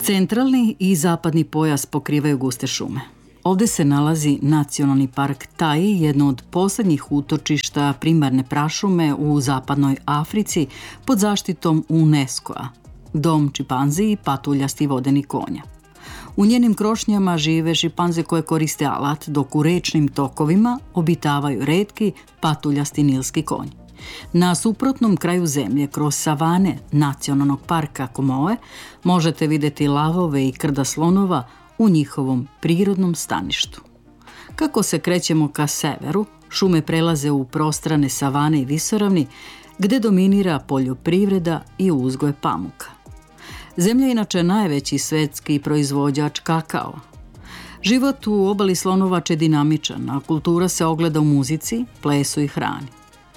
Centralni i zapadni pojas pokrivaju guste šume. Ovdje se nalazi Nacionalni park Taji, jedno od posljednjih utočišta primarne prašume u zapadnoj Africi pod zaštitom UNESCO-a, dom čimpanzi i patuljasti vodeni konja. U njenim krošnjama žive šimpanze koje koriste alat, dok u rečnim tokovima obitavaju retki patuljasti nilski konj. Na suprotnom kraju zemlje, kroz savane Nacionalnog parka Comoé, možete vidjeti lavove i krda slonova u njihovom prirodnom staništu. Kako se krećemo ka severu, šume prelaze u prostrane savane i visoravni, gdje dominira poljoprivreda i uzgoj pamuka. Zemlja je inače najveći svetski proizvođač kakao. Život u obali slonovače je dinamičan, a kultura se ogleda u muzici, plesu i hrani.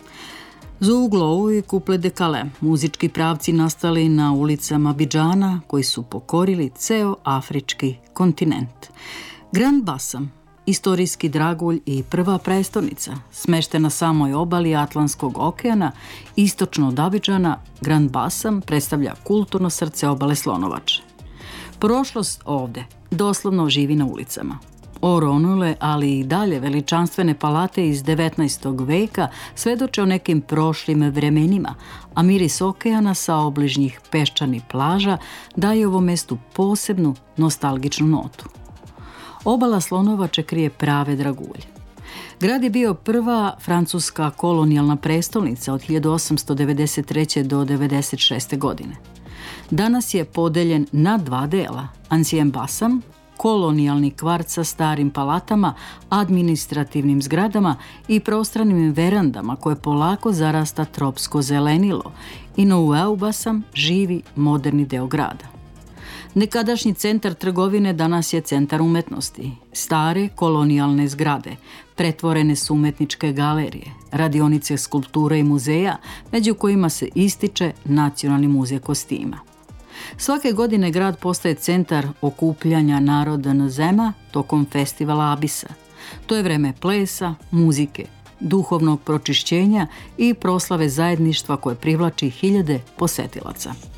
Zouglou i Couple de Calais, muzički pravci nastali na ulicama Abidžana koji su pokorili ceo afrički kontinent. Grand Bassam, istorijski dragulj i prva prestolnica, smešten na samoj obali Atlantskog okeana, istočno od Abidžana, Grand Bassam predstavlja kulturno srce obale slonovače. Prošlost ovde doslovno živi na ulicama. Oronule, ali i dalje veličanstvene palate iz 19. veka svedoče o nekim prošlim vremenima, a miris okeana sa obližnjih peščanih plaža daje ovom mestu posebnu nostalgičnu notu. Obala slonovače krije prave dragulje. Grad je bio prva francuska kolonijalna prestolnica od 1893. do 1996. godine. Danas je podeljen na dva dela, Ancien Bassam, kolonijalni kvart sa starim palatama, administrativnim zgradama i prostranim verandama koje polako zarasta tropsko zelenilo, i Nouveau Bassam živi moderni deo grada. Nekadašnji centar trgovine danas je centar umetnosti. Stare kolonijalne zgrade pretvorene su umetničke galerije, radionice skulpture i muzeja, među kojima se ističe Nacionalni muzej kostima. Svake godine grad postaje centar okupljanja naroda na zema tokom festivala Abisa. To je vreme plesa, muzike, duhovnog pročišćenja i proslave zajedništva koje privlači hiljade posetilaca.